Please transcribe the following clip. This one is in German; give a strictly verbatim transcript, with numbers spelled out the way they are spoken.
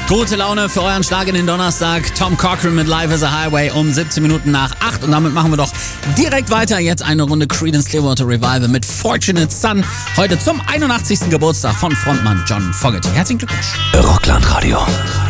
Gute Laune für euren Schlag in den Donnerstag. Tom Cochrane mit Life is a Highway um siebzehn Minuten nach acht. Und damit machen wir doch direkt weiter. Jetzt eine Runde Creedence Clearwater Revival mit Fortunate Son. Heute zum einundachtzigsten Geburtstag von Frontmann John Fogerty. Herzlichen Glückwunsch. Rockland Radio.